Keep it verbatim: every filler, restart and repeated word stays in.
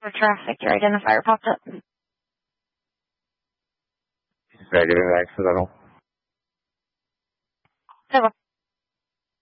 For traffic, your identifier popped up. Negative accidental. So